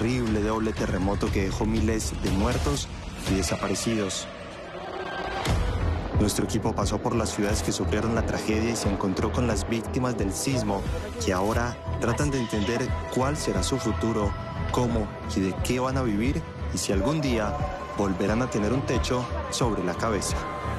terrible doble terremoto que dejó miles de muertos y desaparecidos. Nuestro equipo pasó por las ciudades que sufrieron la tragedia y se encontró con las víctimas del sismo, que ahora tratan de entender cuál será su futuro, cómo y de qué van a vivir y si algún día volverán a tener un techo sobre la cabeza.